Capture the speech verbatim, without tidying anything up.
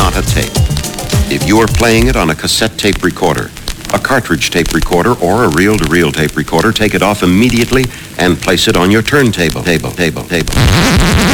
not a tape. If you are playing it on a cassette tape recorder, a cartridge tape recorder, or a reel-to-reel tape recorder, take it off immediately and place it on your turntable. Table, table, table.